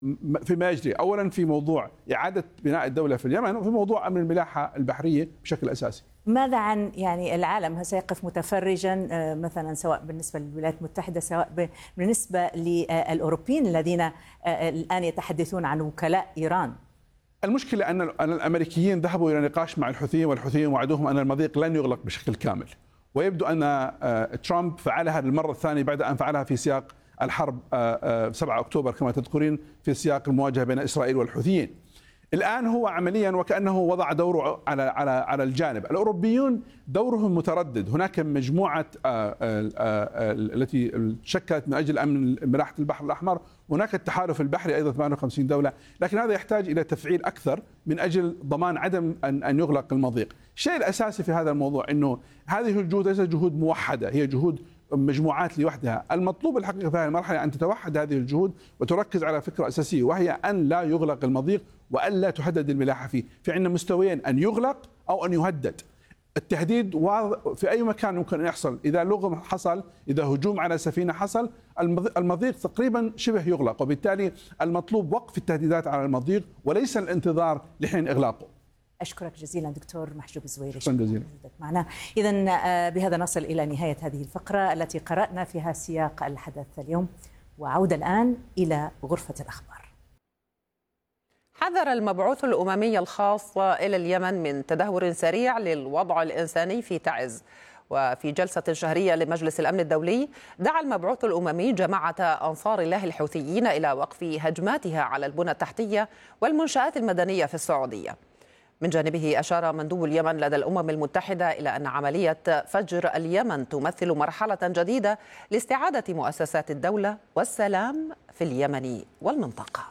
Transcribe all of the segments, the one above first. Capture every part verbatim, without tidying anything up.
فيما يجري أولا في موضوع إعادة بناء الدولة في اليمن، وفي موضوع أمن الملاحة البحرية بشكل أساسي. ماذا عن يعني العالم سيقف متفرجا مثلا، سواء بالنسبة للولايات المتحدة سواء بالنسبة للأوروبيين الذين الآن يتحدثون عن وكلاء إيران؟ المشكلة أن الأمريكيين ذهبوا إلى نقاش مع الحوثيين، والحوثيين وعدوهم أن المضيق لن يغلق بشكل كامل، ويبدو أن ترامب فعلها للمرة الثانية بعد أن فعلها في سياق الحرب سبعة أكتوبر كما تذكرين، في سياق المواجهة بين إسرائيل والحوثيين. الآن هو عمليا وكأنه وضع دوره على على على الجانب. الأوروبيون دورهم متردد، هناك مجموعة التي شكلت من أجل أمن ملاحة البحر الأحمر، هناك التحالف البحري أيضا ثمانية وخمسين دولة، لكن هذا يحتاج إلى تفعيل أكثر من أجل ضمان عدم أن أن يغلق المضيق. الشيء الأساسي في هذا الموضوع أنه هذه الجهود ليست جهود موحدة، هي جهود مجموعات لوحدها. المطلوب الحقيقة في هذه المرحلة أن تتوحد هذه الجهود وتركز على فكرة أساسية، وهي أن لا يغلق المضيق وألا تهدد الملاحة فيه. في عندنا مستويين، أن يغلق أو أن يهدد. التهديد في أي مكان ممكن أن يحصل، إذا لغم حصل، إذا هجوم على سفينة حصل، المضيق تقريبا شبه يغلق، وبالتالي المطلوب وقف التهديدات على المضيق وليس الانتظار لحين إغلاقه. أشكرك جزيلا دكتور محجوب الزويري. شكرا جزيلا. معنا. إذن بهذا نصل إلى نهاية هذه الفقرة التي قرأنا فيها سياق الحدث اليوم، وعودة الآن إلى غرفة الأخبار. حذر المبعوث الأممي الخاص إلى اليمن من تدهور سريع للوضع الإنساني في تعز. وفي جلسة شهرية لمجلس الأمن الدولي دعا المبعوث الأممي جماعة أنصار الله الحوثيين إلى وقف هجماتها على البنى التحتية والمنشآت المدنية في السعودية. من جانبه أشار مندوب اليمن لدى الأمم المتحدة إلى أن عملية فجر اليمن تمثل مرحلة جديدة لاستعادة مؤسسات الدولة والسلام في اليمن والمنطقة.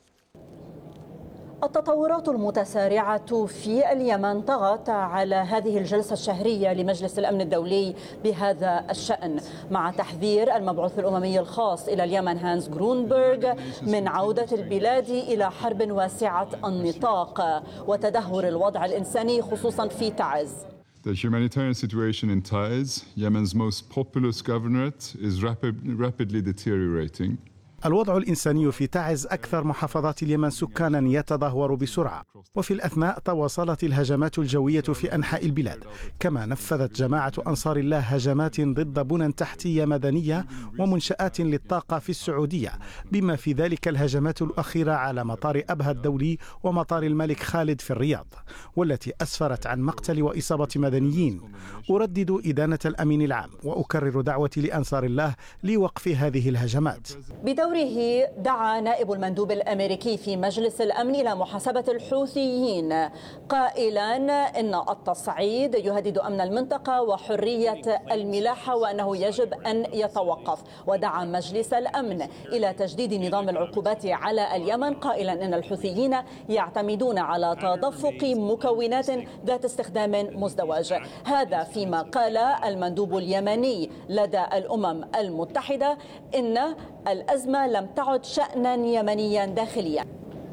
التطورات المتسارعة في اليمن طغت على هذه الجلسة الشهرية لمجلس الأمن الدولي بهذا الشأن، مع تحذير المبعوث الأممي الخاص إلى اليمن هانس غرونبرغ من عودة البلاد إلى حرب واسعة النطاق وتدهور الوضع الإنساني خصوصا في تعز. The humanitarian situation in Taiz, Yemen's most populous governorate, is rapid, rapidly deteriorating. الوضع الإنساني في تعز أكثر محافظات اليمن سكانا يتدهور بسرعة، وفي الأثناء تواصلت الهجمات الجوية في أنحاء البلاد، كما نفذت جماعة أنصار الله هجمات ضد بنى تحتية مدنية ومنشآت للطاقة في السعودية، بما في ذلك الهجمات الأخيرة على مطار أبها الدولي ومطار الملك خالد في الرياض، والتي أسفرت عن مقتل وإصابة مدنيين. أردد إدانة الأمين العام وأكرر دعوتي لأنصار الله لوقف هذه الهجمات. بدوره دعا نائب المندوب الأمريكي في مجلس الأمن إلى محاسبة الحوثيين، قائلا إن التصعيد يهدد أمن المنطقة وحرية الملاحة وأنه يجب أن يتوقف. ودعا مجلس الأمن إلى تجديد نظام العقوبات على اليمن، قائلا إن الحوثيين يعتمدون على تدفق مكونات ذات استخدام مزدوج. هذا فيما قال المندوب اليمني لدى الأمم المتحدة إن الأزمة لم تعد شأنا يمنيا داخليا.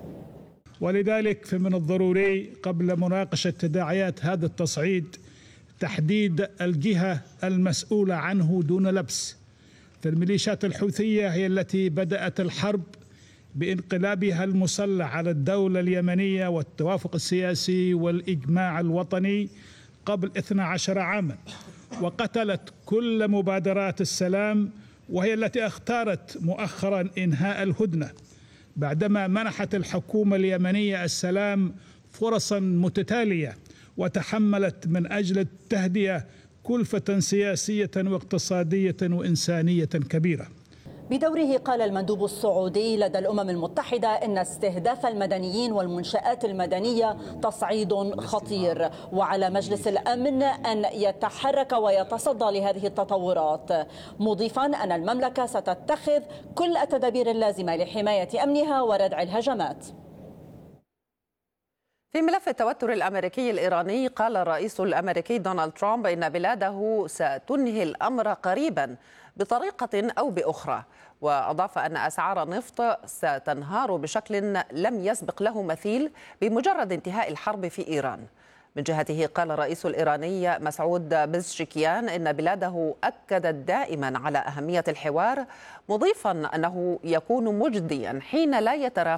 ولذلك فمن الضروري قبل مناقشة تداعيات هذا التصعيد تحديد الجهة المسؤولة عنه دون لبس. فالميليشيات الحوثية هي التي بدأت الحرب بانقلابها المسلح على الدولة اليمنية والتوافق السياسي والإجماع الوطني قبل اثني عشر عاما، وقتلت كل مبادرات السلام، وهي التي اختارت مؤخرا إنهاء الهدنة بعدما منحت الحكومة اليمنية السلام فرصا متتالية وتحملت من أجل التهدئة كلفة سياسية واقتصادية وإنسانية كبيرة. بدوره قال المندوب السعودي لدى الأمم المتحدة إن استهداف المدنيين والمنشآت المدنية تصعيد خطير، وعلى مجلس الأمن أن يتحرك ويتصدى لهذه التطورات، مضيفا أن المملكة ستتخذ كل التدابير اللازمة لحماية أمنها وردع الهجمات. في ملف التوتر الأمريكي الإيراني، قال الرئيس الأمريكي دونالد ترامب إن بلاده ستنهي الأمر قريبا بطريقة أو بأخرى، وأضاف أن أسعار النفط ستنهار بشكل لم يسبق له مثيل بمجرد انتهاء الحرب في إيران. من جهته قال الرئيس الإيراني مسعود بزشكيان إن بلاده أكدت دائما على أهمية الحوار، مضيفا أنه يكون مجديا حين لا يترافق